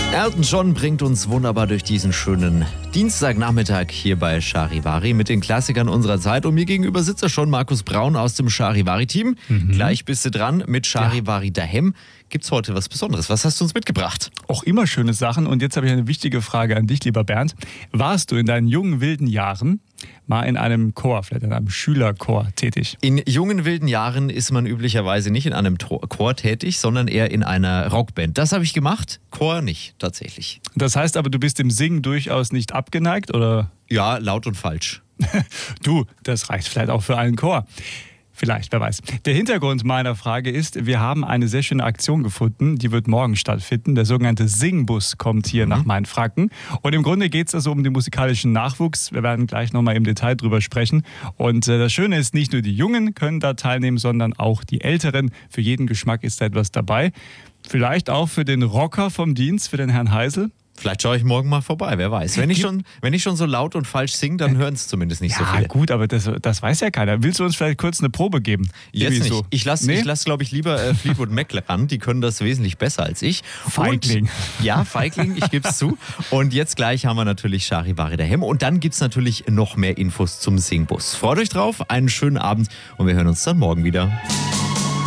Elton John bringt uns wunderbar durch diesen schönen Dienstagnachmittag hier bei Charivari mit den Klassikern unserer Zeit. Und mir gegenüber sitzt ja schon Markus Braun aus dem Charivari-Team. Gleich bist du dran mit Charivari daheim. Gibt's heute was Besonderes? Was hast du uns mitgebracht? Auch immer schöne Sachen. Und jetzt habe ich eine wichtige Frage an dich, lieber Bernd. Warst du in deinen jungen, wilden Jahren mal in einem Chor, vielleicht in einem Schülerchor tätig? In jungen, wilden Jahren ist man üblicherweise nicht in einem Chor tätig, sondern eher in einer Rockband. Das habe ich gemacht, Chor nicht, tatsächlich. Das heißt aber, du bist dem Singen durchaus nicht abgeneigt, oder? Ja, laut und falsch. Du, das reicht vielleicht auch für einen Chor. Vielleicht, wer weiß. Der Hintergrund meiner Frage ist, wir haben eine sehr schöne Aktion gefunden, die wird morgen stattfinden. Der sogenannte Singbus kommt hier nach Mainfranken. Und im Grunde geht es also um den musikalischen Nachwuchs. Wir werden gleich nochmal im Detail drüber sprechen. Und das Schöne ist, nicht nur die Jungen können da teilnehmen, sondern auch die Älteren. Für jeden Geschmack ist da etwas dabei. Vielleicht auch für den Rocker vom Dienst, für den Herrn Heisel. Vielleicht schaue ich morgen mal vorbei, wer weiß. Wenn ich schon so laut und falsch singe, dann hören es zumindest nicht so viele. Ja gut, aber das weiß ja keiner. Willst du uns vielleicht kurz eine Probe geben? Jetzt nicht. So. Ich lasse, glaube ich, lieber Fleetwood Mac ran. Die können das wesentlich besser als ich. Feigling. Ja, Feigling, ich gebe es zu. Und jetzt gleich haben wir natürlich Charivari daheim. Und dann gibt es natürlich noch mehr Infos zum Singbus. Freut euch drauf, einen schönen Abend und wir hören uns dann morgen wieder.